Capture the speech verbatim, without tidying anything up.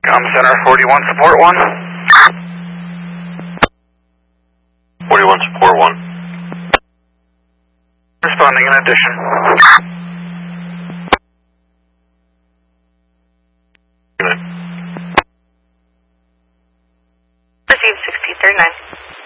Com Center, forty-one, support one. forty-one, support one. Responding in addition. Unit. Received sixty thirty-nine.